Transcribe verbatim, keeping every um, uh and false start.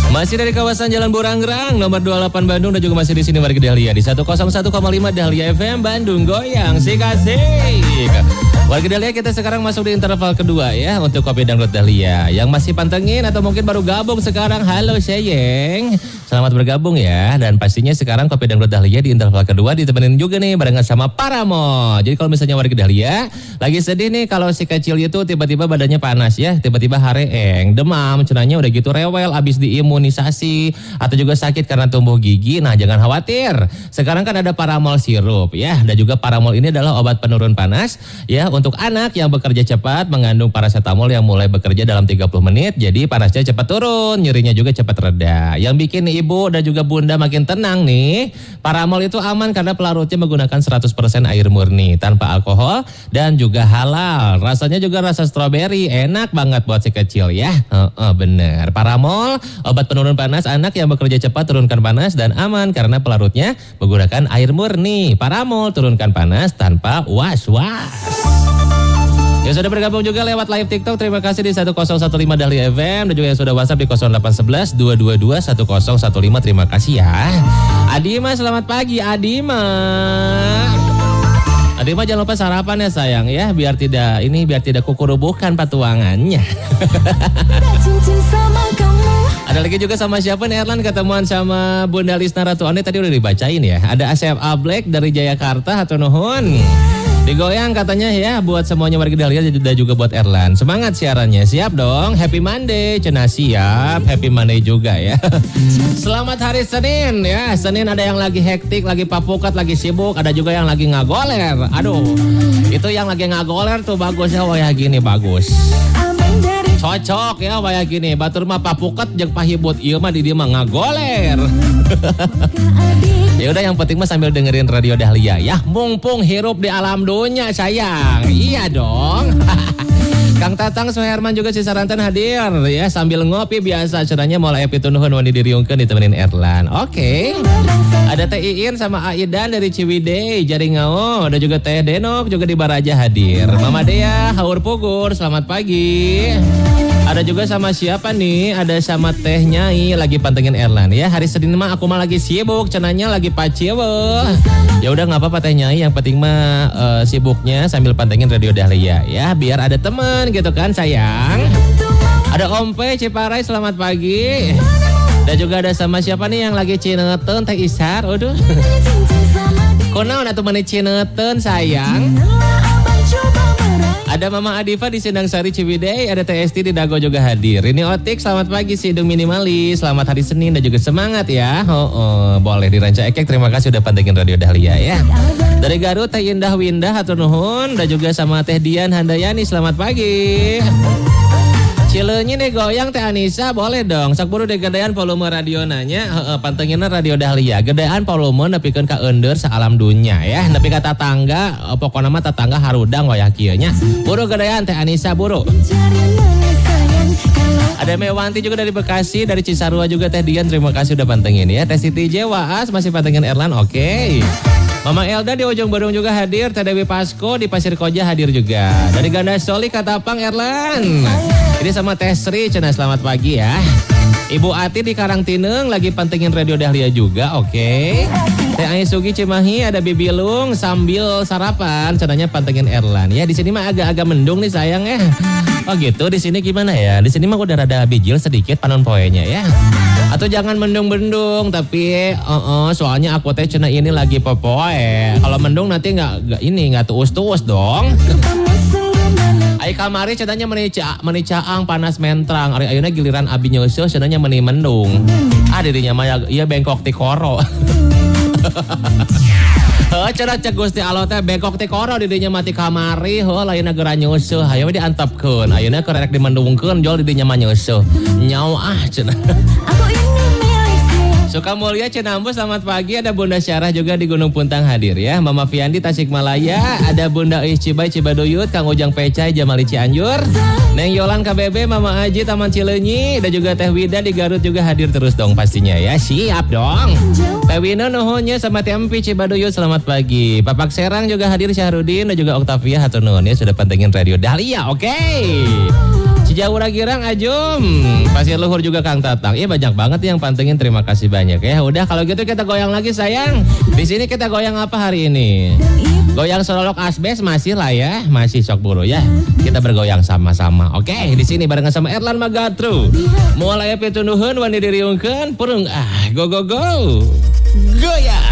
Masih dari kawasan Jalan Burangrang nomor dua puluh delapan Bandung dan juga masih di sini warga Dahlia di seratus satu koma lima Dahlia F M Bandung goyang sik asik. Warga Dahlia kita sekarang masuk di interval kedua ya untuk Kopi Dangdut Dahlia. Yang masih pantengin atau mungkin baru gabung sekarang, halo sayang. Selamat bergabung ya, dan pastinya sekarang Kopi Dangdut Dahlia di interval kedua ditemenin juga nih barengan sama Paramo. Jadi kalau misalnya warga Dahlia lagi sedih nih kalau si kecil itu tiba-tiba badannya panas ya, tiba-tiba hareeng, demam, cenanya udah gitu rewel abis diimunisasi atau juga sakit karena tumbuh gigi. Nah, jangan khawatir. Sekarang kan ada Paramol sirup ya, dan juga Paramol ini adalah obat penurun panas ya untuk anak yang bekerja cepat, mengandung paracetamol yang mulai bekerja dalam tiga puluh menit. Jadi panasnya cepat turun, nyerinya juga cepat reda. Yang bikin ibu dan juga bunda makin tenang nih, Paramol itu aman karena pelarutnya menggunakan seratus persen air murni tanpa alkohol dan juga halal. Rasanya juga rasa stroberi, enak banget buat si kecil ya. Oh, oh, bener. Paramol, obat penurun panas anak yang bekerja cepat, turunkan panas dan aman karena pelarutnya menggunakan air murni. Paramol, turunkan panas tanpa was-was. Yang sudah bergabung juga lewat live TikTok, terima kasih di seratus lima belas Dahlia F M, dan juga yang sudah WhatsApp di nol delapan satu satu dua dua dua satu nol satu lima, terima kasih ya. Adima, selamat pagi Adima. Adima jangan lupa sarapan ya sayang ya, biar tidak ini biar tidak kukurubuhkan patuangannya. Ada lagi juga sama siapa nih Erlan, ketemuan sama Bunda Lisna Ratu Ani tadi udah dibacain ya. Ada A C F A Black dari Jayakarta, hatur nuhun. Digoyang katanya ya buat semuanya warga Dahlia dan juga buat Erlan. Semangat siarannya, siap dong. Happy Monday, cenah siap. Happy Monday juga ya. Selamat hari Senin ya. Senin ada yang lagi hektik, lagi papukat, lagi sibuk. Ada juga yang lagi ngagoler. Aduh, itu yang lagi ngagoler tuh bagus ya, wayah gini bagus. Cocok ya wayah gini. Batur mah papukat jeung pahibut ieu mah di dieu mah ngagoler. Ya udah yang penting mah sambil dengerin Radio Dahlia ya. Mumpung hirup di alam dunia sayang. Iya dong. Kang Tatang Suherman juga si Sarantan hadir ya sambil ngopi biasa cenanya mulai pitunuhun wani diriungkeun ditemenin Erlan. Oke. Okay. Ada Teh Iin sama Aidan dari Ciwidey, Jaringau, ada juga Teh Denok juga di Baraja hadir. Mama Dea, Haur Pugur, selamat pagi. Ada juga sama siapa nih? Ada sama Teh Nyai lagi pantengin Erlan ya. Hari Senin mah aku mah lagi sibuk, cenanya lagi paciwe. Ya udah nggak apa-apa Teh Nyai, yang penting mah uh, sibuknya sambil pantengin Radio Dahlia ya, biar ada teman gitu kan sayang. Ada Om P Ciparai, selamat pagi. Dan juga ada sama siapa nih yang lagi cineuten Teh Isar. Aduh. Kunaon atuh mani cineuten sayang? Ada Mama Adifa di Sindang Sari Ciwidey, ada T S T di Dago juga hadir. Ini Otik, selamat pagi si Hidung Minimalis, selamat hari Senin dan juga semangat ya. Oh, oh boleh di Ranca Ekek, terima kasih udah pantengin Radio Dahlia ya. Dari Garut Teh Indah Windah hatur nuhun, dan juga sama Teh Dian Handayani, selamat pagi. Cileunyi deh goyang Teh Anissa, boleh dong. Sak buru deh gedean volume radio nanya, heeh pantenginna Radio Dahlia. Gedean volume nepikeun ka eundeur saalam dunya ya. Nepi ka tatangga, pokona mah tatangga harudang wayah kieu nya. Buru gedean Teh Anissa buru. Ada Mewanti juga dari Bekasi, dari Cisarua juga Teh Dian, terima kasih udah pantengin ya. Teh Siti J Waas masih pantengin Erlan, oke. Okay. Mama Elda di Ujung Berung juga hadir, Teh Dewi Pasko di Pasir Koja hadir juga. Dari Ganda Soli Katapang Erlan. Ini sama Teh Sri, cenah selamat pagi ya. Ibu Ati di Karangtineng lagi pantengin Radio Dahlia juga, oke. Okay. Teh Ai Sugi Cimahi, ada Bibi Lung sambil sarapan, cenahnya pantengin Erlan. Ya di sini mah agak-agak mendung nih sayang ya. Oh gitu, di sini gimana ya? Di sini mah udah rada bijil sedikit panon poenya ya. Atau jangan mendung-mendung, tapi uh, uh, soalnya aku teh cenah ini lagi popoe. Kalau mendung nanti nggak ini nggak tuus-tuus dong. Ai kamari cenanya menica menicaang panas mentrang. Ari ayeuna giliran abi nyeuseum cenanya meuni mendung. Ah dirinya mah ieu bengkok ti koro. Heuh cenah cek Gusti Allah teh bengkok ti koro dirinya mati kamari, heuh lainna geura nyeuseum. Hayu we diantepkeun. Ayeuna keur rek dimendungkeun jol dirinya mah nyeuseum. Nyau ah cenah. Suka Mulia Cenambu, selamat pagi. Ada Bunda Syarah juga di Gunung Puntang hadir ya. Mama Fiandi Tasikmalaya, ada Bunda Ih Cibai Cibadoyut, Kang Ujang Pecai Jamali Cianjur, Neng Yolan K B B, Mama Aji Taman Cileunyi, dan juga Teh Wida di Garut juga hadir terus dong pastinya ya. Siap dong. Teh Wina nuhunnya sama Teh Empi Cibadoyut, selamat pagi. Papak Serang juga hadir Syahrudin dan juga Oktavia hatur nuhun ya sudah pantengin Radio Dahlia. Oke. Okay. Jauh Ragirang Ajum, Pasir Luhur juga Kang Tatang. Iya banyak banget yang pantengin, terima kasih banyak ya. Udah kalau gitu kita goyang lagi sayang. Di sini kita goyang apa hari ini? Goyang Sololok Asbes masih lah ya, masih sok buru ya. Kita bergoyang sama-sama. Oke, di sini barengan sama Erlan Magatru. Mulai pitunuhun wani diriungkeun purung ah go go go. Goyang.